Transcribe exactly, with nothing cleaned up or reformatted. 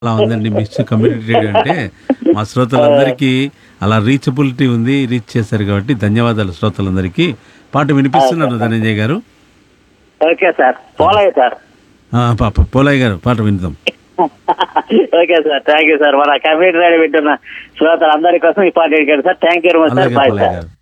అలా ఉందండి miss community radio అంటే మా శ్రోతలందరికీ అలా రీచబిలిటీ ఉంది, రీచ్ చేశారు కాబట్టి ధన్యవాదాలు శ్రోతలందరికీ. పాట వినిపిస్తున్నాను ధనంజయ్ గారు. Okay sir, Polayya sir. ఆ, పాప పోలయ్య గారు పాట విందాం. Okay sir, thank you sir. మన కమ్యూనిటీ రేడియో వింటున్న శ్రోతలందరి కోసం ఈ పాట sir. Thank you very much sir. అలాగే బాయ్ పోలయ్య సార్. గారు.